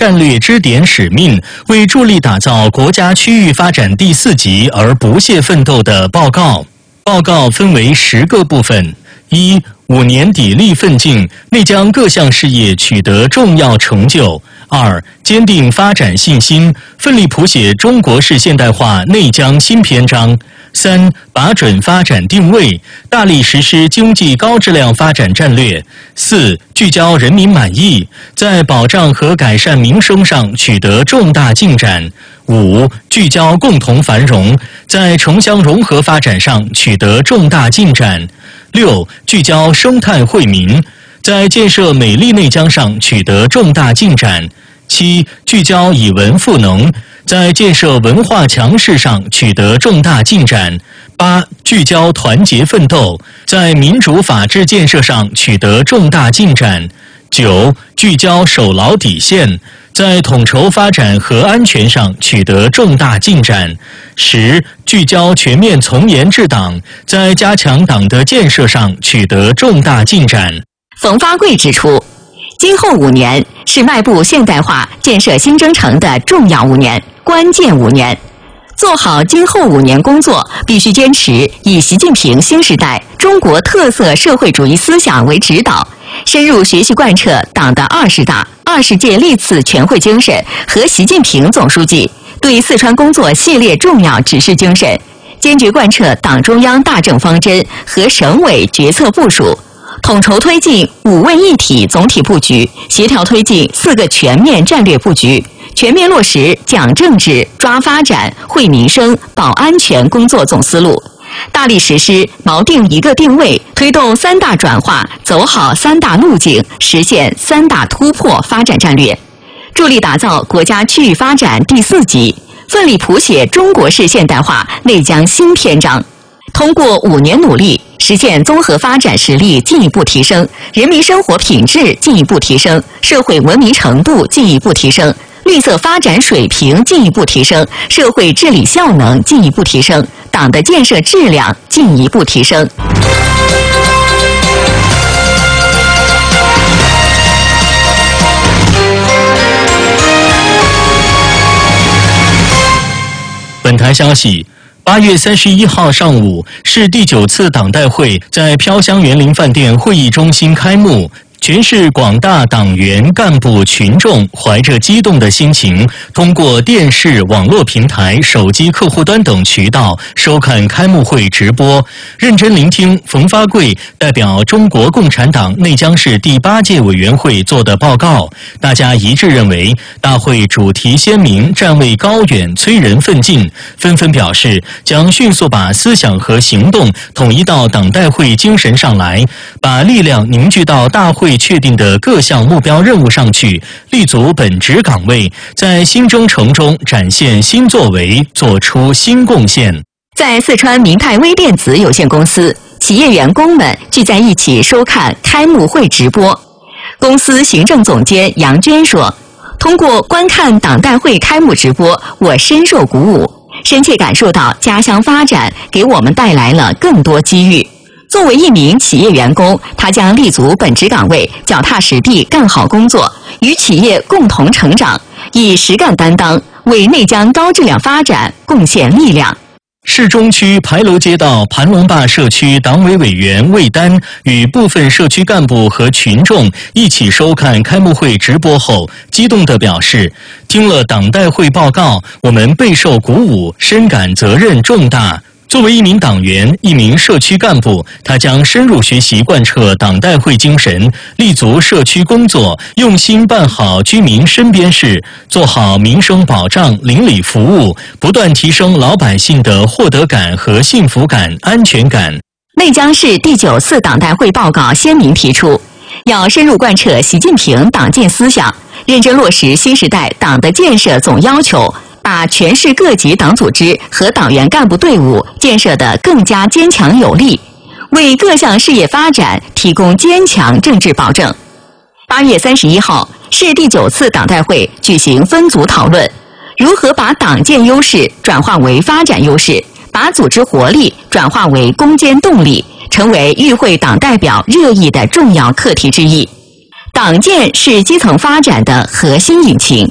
战略支点使命，为助力打造国家区域发展第4级而不懈奋斗的报告。报告分为10个部分：1、5年砥砺奋进，内江各项事业取得重要成就；2、坚定发展信心，奋力谱写中国式现代化内江新篇章；3、把准发展定位，大力实施经济高质量发展战略；4、聚焦人民满意，在保障和改善民生上取得重大进展；5、聚焦共同繁荣，在城乡融合发展上取得重大进展；6、聚焦生态惠民，在建设美丽内江上取得重大进展；7、聚焦以文赋能，在建设文化强势上取得重大进展；8、聚焦团结奋斗，在民主法治建设上取得重大进展；9、聚焦守牢底线，在统筹发展和安全上取得重大进展；10、聚焦全面从严治党，在加强党的建设上取得重大进展。 冯发贵指出，今后5年是迈步现代化建设新征程的重要5年、关键5年。做好今后5年工作，必须坚持以习近平新时代中国特色社会主义思想为指导，深入学习贯彻党的20大、20届历次全会精神和习近平总书记对四川工作系列重要指示精神，坚决贯彻党中央大政方针和省委决策部署，统筹推进5位一体总体布局，协调推进4个全面战略布局，全面落实讲政治、抓发展、惠民生、保安全工作总思路，大力实施锚定1个定位，推动3大转化，走好3大路径，实现3大突破发展战略，助力打造国家区域发展第4级，奋力谱写中国式现代化内江新篇章。通过5年努力，实现综合发展实力进一步提升，人民生活品质进一步提升，社会文明程度进一步提升，绿色发展水平进一步提升，社会治理效能进一步提升，党的建设质量进一步提升。 本台消息，8月31号上午，市第9次党代会在飘香园林饭店会议中心开幕。全市广大党员干部群众怀着激动的心情，通过电视、网络平台、手机客户端等渠道收看开幕会直播，认真聆听冯发贵代表中国共产党内江市第8届委员会做的报告。大家一致认为大会主题鲜明，站位高远，催人奋进，纷纷表示将迅速把思想和行动统一到党代会精神上来，把力量凝聚到大会确定的各项目标任务上去，立足本职岗位，在新征程中展现新作为，做出新贡献。 在四川明泰微电子有限公司，企业员工们聚在一起收看开幕会直播。公司行政总监杨娟说，通过观看党代会开幕直播，我深受鼓舞，深切感受到家乡发展给我们带来了更多机遇。作为一名企业员工，他将立足本职岗位，脚踏实地干好工作，与企业共同成长，以实干担当，为内江高质量发展贡献力量。 市中区牌楼街道盘龙坝社区党委委员魏丹与部分社区干部和群众一起收看开幕会直播后，激动地表示，听了党代会报告，我们备受鼓舞，深感责任重大。作为一名党员、一名社区干部，他将深入学习贯彻党代会精神，立足社区工作，用心办好居民身边事，做好民生保障、邻里服务，不断提升老百姓的获得感和幸福感、安全感。 内江市第9次党代会报告鲜明提出，要深入贯彻习近平党建思想，认真落实新时代党的建设总要求，把全市各级党组织和党员干部队伍建设得更加坚强有力，为各项事业发展提供坚强政治保证。8月31号，市第9次党代会举行分组讨论，如何把党建优势转化为发展优势，把组织活力转化为攻坚动力，成为与会党代表热议的重要课题之一。党建是基层发展的核心引擎。